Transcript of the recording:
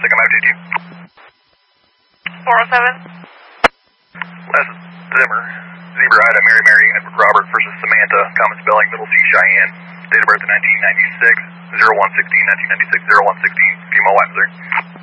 Check him out, did you? 407. Les Zimmer. Zebra Ida, Mary, Edward Robert versus Samantha, common spelling, Middle C, Cheyenne. Date of birth in 1996, 0116, 1996, 0116. Female officer.